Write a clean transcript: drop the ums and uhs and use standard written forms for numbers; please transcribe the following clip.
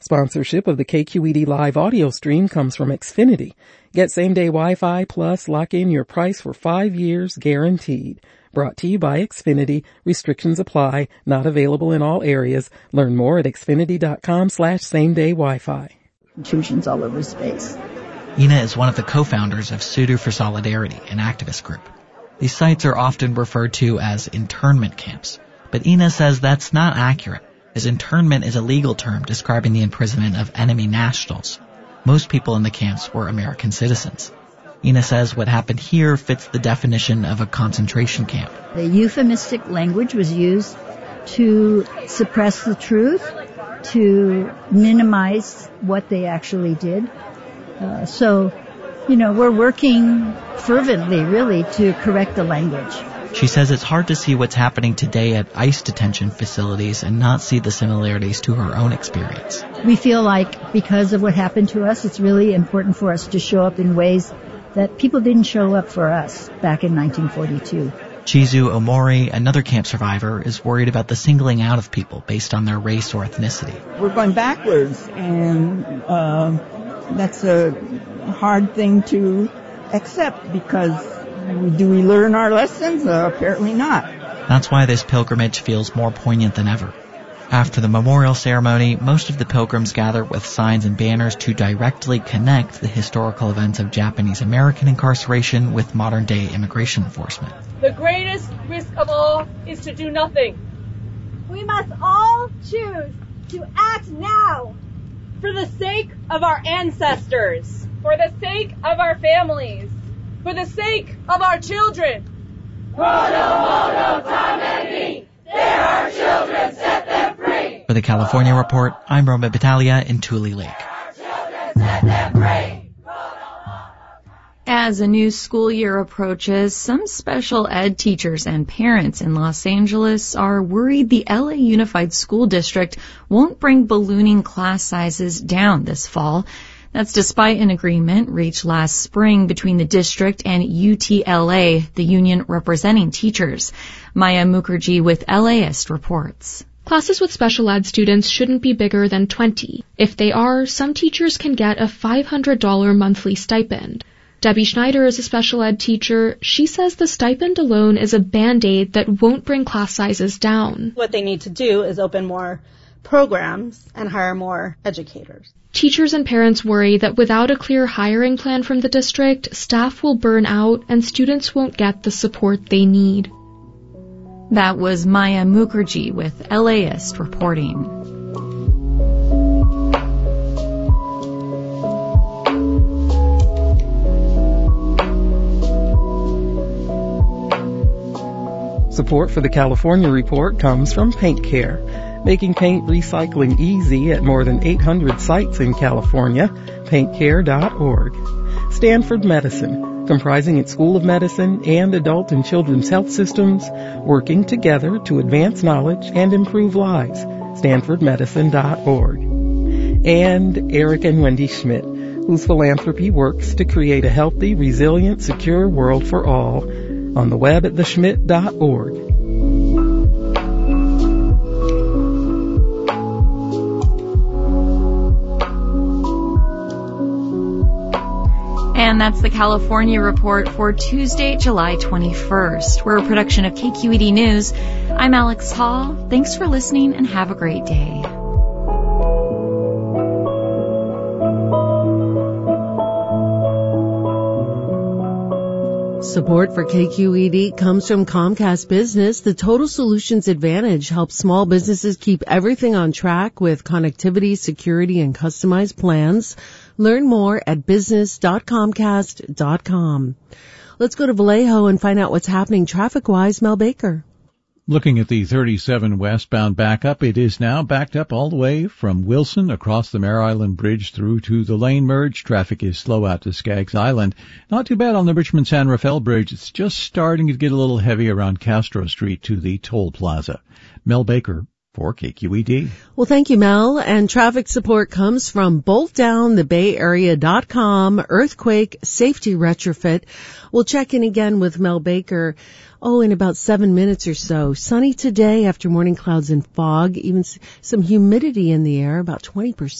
Sponsorship of the KQED live audio stream comes from Xfinity. Get same-day Wi-Fi plus lock in your price for 5 years guaranteed. Brought to you by Xfinity. Restrictions apply. Not available in all areas. Learn more at xfinity.com/same-day Wi-Fi. Intrusions all over space. Ina is one of the co-founders of Sudu for Solidarity, an activist group. These sites are often referred to as internment camps, but Ina says that's not accurate, as internment is a legal term describing the imprisonment of enemy nationals. Most people in the camps were American citizens. Ina says what happened here fits the definition of a concentration camp. The euphemistic language was used to suppress the truth, to minimize what they actually did. We're working fervently, really, to correct the language. She says it's hard to see what's happening today at ICE detention facilities and not see the similarities to her own experience. We feel like because of what happened to us, it's really important for us to show up in ways that people didn't show up for us back in 1942. Chizu Omori, another camp survivor, is worried about the singling out of people based on their race or ethnicity. We're going backwards, and that's a hard thing to accept because do we learn our lessons? Apparently not. That's why this pilgrimage feels more poignant than ever. After the memorial ceremony, most of the pilgrims gather with signs and banners to directly connect the historical events of Japanese American incarceration with modern-day immigration enforcement. The greatest risk of all is to do nothing. We must all choose to act now. For the sake of our ancestors. For the sake of our families. For the sake of our children. There are children, set them free. For the California Report, I'm Roma Battaglia in Tule Lake. As a new school year approaches, some special ed teachers and parents in Los Angeles are worried the LA Unified School District won't bring ballooning class sizes down this fall. That's despite an agreement reached last spring between the district and UTLA, the union representing teachers. Maya Mukherjee with LAist reports. Classes with special ed students shouldn't be bigger than 20. If they are, some teachers can get a $500 monthly stipend. Debbie Schneider is a special ed teacher. She says the stipend alone is a Band-Aid that won't bring class sizes down. What they need to do is open more programs and hire more educators. Teachers and parents worry that without a clear hiring plan from the district, staff will burn out and students won't get the support they need. That was Maya Mukherjee with LAist reporting. Support for the California Report comes from Paint Care, making paint recycling easy at more than 800 sites in California. PaintCare.org. Stanford Medicine, comprising its School of Medicine and adult and children's health systems, working together to advance knowledge and improve lives. StanfordMedicine.org. And Eric and Wendy Schmidt, whose philanthropy works to create a healthy, resilient, secure world for all. On the web at theschmidt.org. And that's the California Report for Tuesday, July 21st. We're a production of KQED News. I'm Alex Hall. Thanks for listening and have a great day. Support for KQED comes from Comcast Business. The Total Solutions Advantage helps small businesses keep everything on track with connectivity, security, and customized plans. Learn more at business.comcast.com. Let's go to Vallejo and find out what's happening traffic-wise. Mel Baker. Looking at the 37 westbound backup, it is now backed up all the way from Wilson across the Mare Island Bridge through to the lane merge. Traffic is slow out to Skaggs Island. Not too bad on the Richmond-San Rafael Bridge. It's just starting to get a little heavy around Castro Street to the toll plaza. Mel Baker for KQED. Well, thank you, Mel. And traffic support comes from BoltDownTheBayArea.com, earthquake safety retrofit. We'll check in again with Mel Baker, in about 7 minutes or so. Sunny today after morning clouds and fog, even some humidity in the air, about 20%.